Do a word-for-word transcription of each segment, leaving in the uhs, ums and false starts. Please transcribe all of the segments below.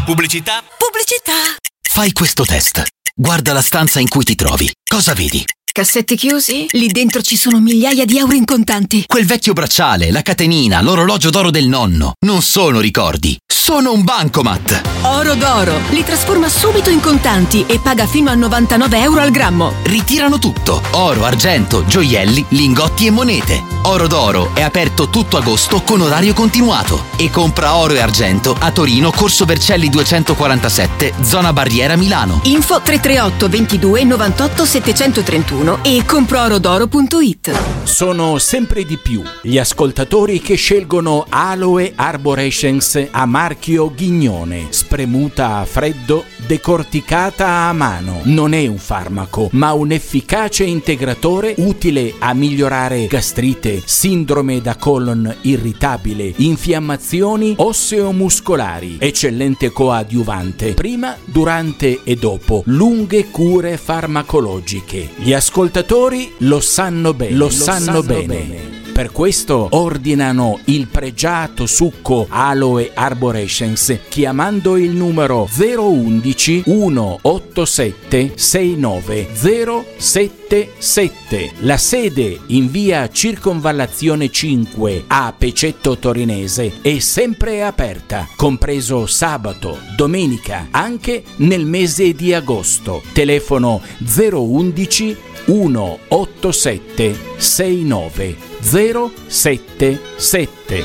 Pubblicità. Pubblicità. Fai questo test. Guarda la stanza in cui ti trovi. Cosa vedi? Cassetti chiusi? Lì dentro ci sono migliaia di euro in contanti. Quel vecchio bracciale, la catenina, l'orologio d'oro del nonno. Non sono ricordi. Sono un bancomat. Oro d'oro. Li trasforma subito in contanti e paga fino a novantanove euro al grammo. Ritirano tutto. Oro, argento, gioielli, lingotti e monete. Oro d'oro è aperto tutto agosto con orario continuato. E compra oro e argento a Torino, Corso Vercelli duecentoquarantasette, zona Barriera, Milano. Info tre tre otto ventidue novantotto settecentotrentuno e comproorodoro punto it. Sono sempre di più gli ascoltatori che scelgono Aloe Arborescence a marchio Ghignone, spremuta a freddo, decorticata a mano. Non è un farmaco, ma un efficace integratore utile a migliorare gastrite, sindrome da colon irritabile, infiammazioni osseo-muscolari, eccellente coadiuvante, prima, durante e dopo lunghe cure farmacologiche. Gli ascoltatori lo sanno bene, lo, lo sanno, sanno bene. bene. Per questo ordinano il pregiato succo Aloe Arborescence chiamando il numero zero undici centottantasette sessantanove zero settantasette. La sede in via Circonvallazione cinque a Pecetto Torinese è sempre aperta, compreso sabato, domenica, anche nel mese di agosto. Telefono zero undici centottantasette sessantanove zero settantasette.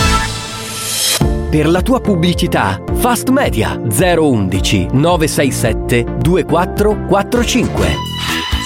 Per la tua pubblicità, Fast Media zero undici nove sei sette due quattro quattro cinque.